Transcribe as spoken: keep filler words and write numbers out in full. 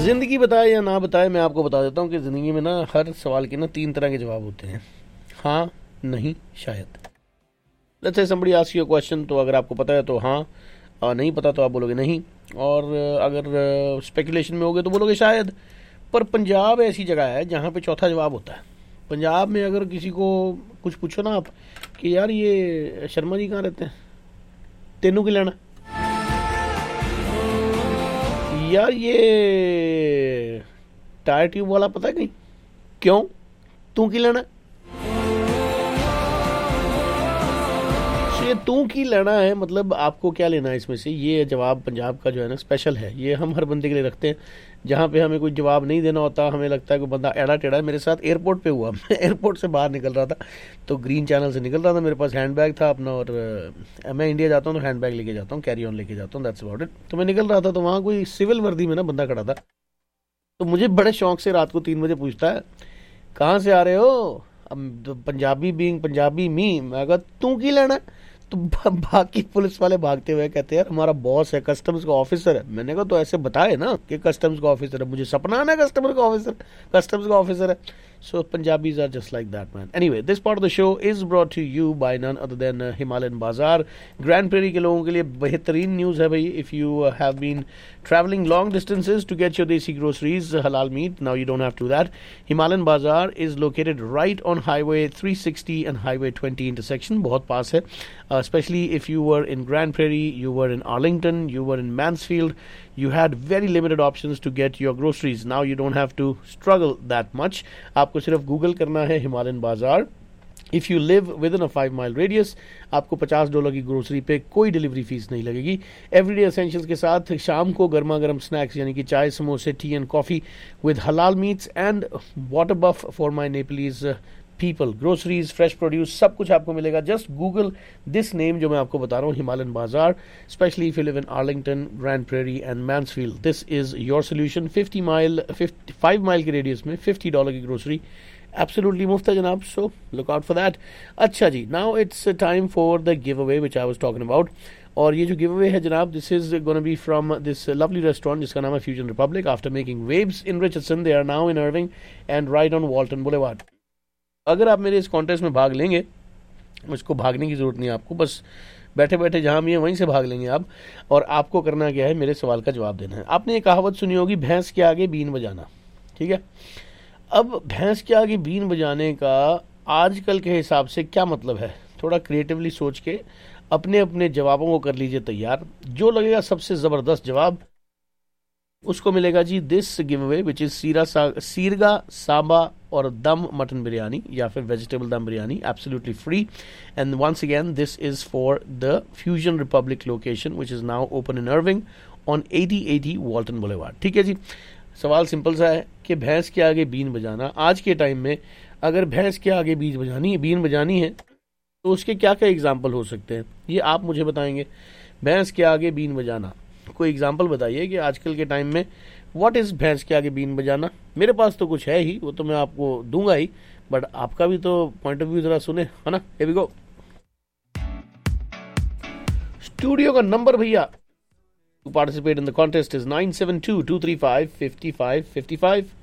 जिंदगी बताए या ना बताए, मैं आपको बता देता हूँ कि जिंदगी में ना हर सवाल के ना तीन तरह के जवाब होते हैं, हाँ, नहीं, शायद। Let's say somebody asks you a question, तो अगर आपको पता है तो हाँ, और नहीं पता तो आप बोलोगे नहीं, और अगर स्पेकुलेशन में होगे तो बोलोगे शायद। पर पंजाब ऐसी जगह है जहाँ पे चौथा जवाब होता है। पंजाब में अगर किसी को कुछ पूछो ना आप कि यार ये शर्मा जी कहाँ रहते हैं, तेनू की लेना, यार ये टायर ट्यूब वाला पता है कहीं, क्यों, तू की लेना। ये तू की लेना है, मतलब आपको क्या लेना है इसमें से। ये जवाब पंजाब का जो है ना स्पेशल है, ये हम हर बंदे के लिए रखते हैं। जहाँ पे हमें कोई जवाब नहीं देना होता, हमें लगता है कि बंदा एड़ा टेढ़ा है। मेरे साथ एयरपोर्ट पे हुआ, मैं एयरपोर्ट से बाहर निकल रहा था, तो ग्रीन चैनल से निकल रहा था, मेरे पास हैंड बैग था अपना, और uh, मैं इंडिया जाता हूँ तो हैंड बैग लेके जाता हूँ, कैरी ऑन लेके जाता हूँ, दैट्स अबाउट इट। तो मैं निकल रहा था, तो वहाँ कोई सिविल वर्दी में ना बंदा खड़ा था, तो मुझे बड़े शौक से रात को तीन बजे पूछता है कहाँ से आ रहे हो। अब पंजाबी बीइंग पंजाबी मी, मैं कहा तू की लेना है। तो बाकी पुलिस वाले भागते हुए कहते हैं यार हमारा बॉस है, कस्टम्स का ऑफिसर है। मैंने कहा तो ऐसे बताए ना कि कस्टम्स का ऑफिसर है, मुझे सपना आना है कस्टमर का ऑफिसर, कस्टम्स का ऑफिसर है। So Punjabis are just like that, man. Anyway, this part of the show is brought to you by none other than uh, Himalayan Bazaar. Grand Prairie के लोगों के लिए बेहतरीन न्यूज़ है भाई. If you uh, have been traveling long distances to get your desi groceries, uh, halal meat, now you don't have to do that. Himalayan Bazaar is located right on Highway three sixty and Highway twenty intersection. बहुत पास है. Uh, especially if you were in Grand Prairie, you were in Arlington, you were in Mansfield, you had very limited options to get your groceries. Now you don't have to struggle that much. आपको सिर्फ Google करना है Himalayan बाजार. If you live with in a five mile radius, आपको पचास dollar की grocery पे कोई डिलीवरी फीस नहीं लगेगी. एवरीडे एसेंशियल्स के साथ शाम को गर्मा गर्म स्नैक्स यानी कि चाय, समोसे, टी एंड कॉफ़ी विद हलाल meets and water buff for my Nepalese people. Groceries, fresh produce, सब कुछ आपको मिलेगा. जस्ट गूगल दिस नेम जो मैं आपको बता रहा हूँ, हिमालयन बाजार. Specially if you live in Arlington, grand prairie and Mansfield, this is your solution. Fifty mile fifty five mile के रेडियस में फिफ्टी डॉलर की ग्रोसरी एब्सोल्युटली मुफ्त है जनाब. So look out for that. अच्छा जी, now it's time for the give away which I was talking about. और ये जो गिव अवे है जनाब, this is gonna be from this lovely restaurant जिसका नाम है fusion Republic. After making waves in Richardson, they are now in अर्विंग and right on वॉल्टन boulevard. अगर आप मेरे इस कॉन्टेस्ट में भाग लेंगे, मुझको भागने की ज़रूरत नहीं है, आपको बस बैठे बैठे जहाँ भी है वहीं से भाग लेंगे आप. और आपको करना क्या है, मेरे सवाल का जवाब देना है. आपने ये कहावत सुनी होगी, भैंस के आगे बीन बजाना. ठीक है, अब भैंस के आगे बीन बजाने का आजकल के हिसाब से क्या मतलब है, थोड़ा क्रिएटिवली सोच के अपने अपने जवाबों को कर लीजिए तैयार. जो लगेगा सबसे ज़बरदस्त जवाब उसको मिलेगा जी this give away which is सीरा सा, सीरगा सांबा और दम मटन बिरयानी या फिर वेजिटेबल दम biryani, absolutely free. And once again this is for the fusion Republic location which is now open in अर्विंग on eighty eighty वॉल्टन boulevard. ठीक है जी, सवाल सिंपल सा है कि भैंस के आगे बीन बजाना. आज के टाइम में अगर भैंस के आगे बीन बजानी बीन बजानी है तो उसके क्या क्या एग्जाम्पल हो सकते हैं, ये आप मुझे बताएंगे. भैंस के आगे बीन बजाना, कोई एग्जाम्पल बताइए कि आजकल के टाइम में व्हाट इज भैंस के आगे बीन बजाना. मेरे पास तो कुछ है ही, वो तो मैं आपको दूंगा ही, बट आपका भी तो पॉइंट ऑफ व्यू जरा सुने, है ना. Here we go. स्टूडियो का नंबर भैया to participate in the contest is nine seven to to three five fifty five fifty five.